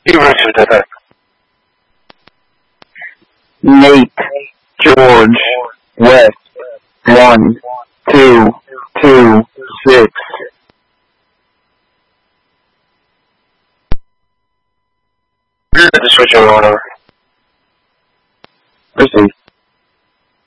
Erasure that. Nate, George, West, 1, 2, 2, 6. You're the switch over. Proceed.